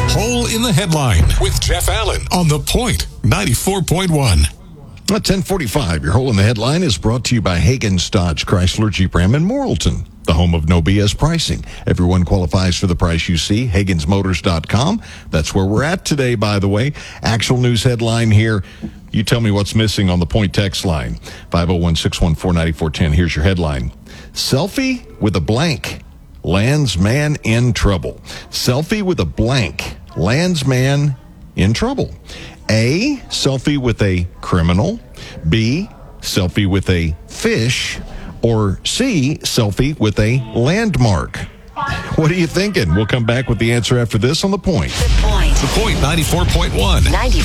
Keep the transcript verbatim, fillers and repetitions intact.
Hole in the Headline with Jeff Allen on The Point ninety-four point one. At ten forty-five, your Hole in the Headline is brought to you by Hagen's Dodge Chrysler Jeep Ram in Morrilton, the home of no B S pricing. Everyone qualifies for the price you see. Hagens Motors dot com. That's where we're at today, by the way. Actual news headline here. You tell me what's missing on the Point text line. five oh one, six one four, nine four one oh. Here's your headline. Selfie with a blank lands man in trouble. Selfie with a blank lands man in trouble. A, selfie with a criminal. B, selfie with a fish. Or C, selfie with a landmark. What are you thinking? We'll come back with the answer after this on The Point. The Point. The Point ninety-four point one. ninety-four